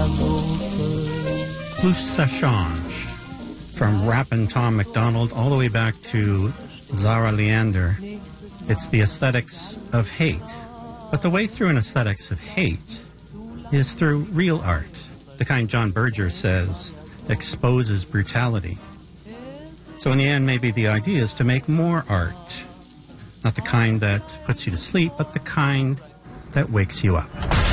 Plus ça change. From Rappin' Tom MacDonald all the way back to Zara Leander, it's the aesthetics of hate. But the way through an aesthetics of hate is through real art, the kind John Berger says exposes brutality. So in the end, maybe the idea is to make more art. Not the kind that puts you to sleep, but the kind that wakes you up.